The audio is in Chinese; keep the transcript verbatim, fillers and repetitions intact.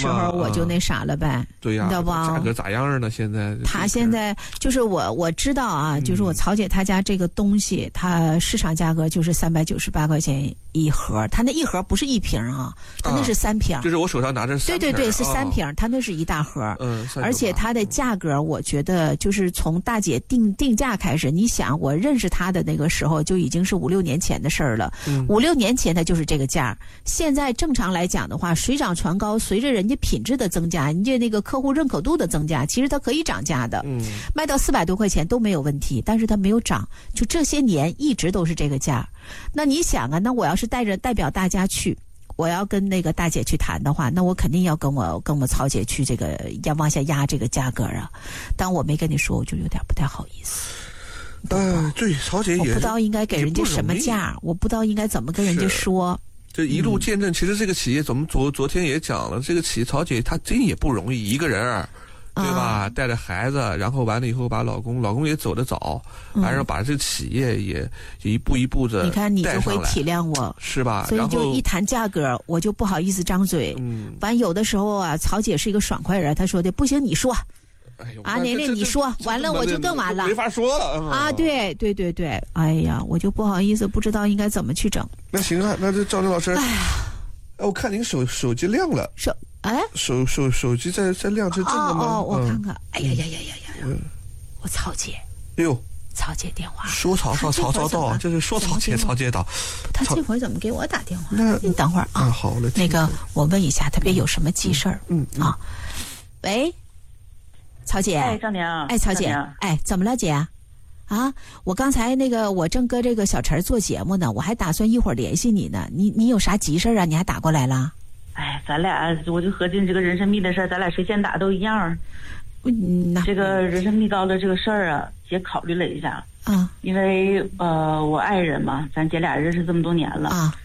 时候我就那啥了呗， 啊、对呀、 你知道不？ 价格咋样呢？现在他现在就是我我知道啊，嗯、就是我曹姐她家这个东西，它市场价格就是三百九十八块钱一盒，它那一盒不是一瓶啊，它那是三瓶。啊、 就是我手上拿着三瓶。 对对对，是三瓶，它、哦、那是一大盒。 嗯， 而且它的价格，我觉得就是从大姐定定价开始，你想我认识她的那个时候就已经是五六年前的事儿了。嗯、五六年前它就是这个价，现在正常来讲的话，水涨船高，随着人家品质的增加，人家那个客户认可度的增加，其实它可以涨价的。嗯，卖到四百多块钱都没有问题，但是它没有涨，就这些年一直都是这个价。那你想啊，那我要是带着代表大家去，我要跟那个大姐去谈的话，那我肯定要跟我跟我曹姐去这个要往下压这个价格啊。但我没跟你说，我就有点不太好意思。 呃，对，曹姐也我不知道应该给人家什么价，我不知道应该怎么跟人家说。 这一路见证，嗯、其实这个企业，咱们昨昨天也讲了，这个企业曹姐她真也不容易，一个人儿。对吧？啊、带着孩子，然后完了以后把老公，老公也走得早，嗯、然后把这个企业也一步一步的， 你看你就会体谅我， 是吧？ 所以就一谈价格，我就不好意思张嘴。嗯，完有的时候啊，曹姐是一个爽快人，她说的不行，你说。 哎呦， 啊，年年你说完了我就更完了， 没法说了、嗯、 啊！对对对对，哎呀，我就不好意思，不知道应该怎么去整。 那行啊，那这赵正老师，哎呀，哎，我看您手手机亮了， 手。哎， 手手手机在在亮，是真的吗？ 哦，我看看。嗯、哎呀呀呀呀呀！嗯、我曹姐， 哎呦， 曹姐电话， 说曹操曹操到，这是说曹姐曹姐到。 他这会儿怎么给我打电话？ 那你等会儿啊。 好嘞。 那个，我问一下，特别有什么急事儿？ 嗯啊，喂，曹姐。 哎，少娘。 哎，曹姐。哎，怎么了，姐？啊，我刚才那个，我正搁这个小陈做节目呢，我还打算一会儿联系你呢。你你有啥急事啊？你还打过来了？ 哎，咱俩我就合计这个人参蜜的事儿，咱俩谁先打都一样。 嗯， 这个人参蜜糕的这个事儿啊，姐考虑了一下。 啊， 因为呃，我爱人嘛，咱姐俩认识这么多年了。 啊，